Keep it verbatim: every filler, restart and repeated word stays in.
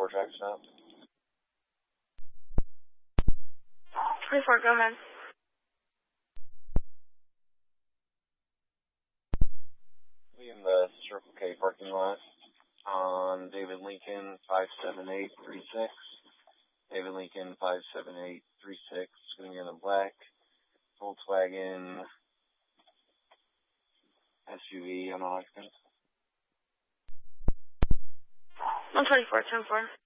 twenty-four track stop. twenty-four, go ahead. We in the Circle K parking lot on David Lincoln five seven eight three six. David Lincoln five seven eight three six. It's going to be in the black Volkswagen S U V on occupant. one twenty-four, ten four.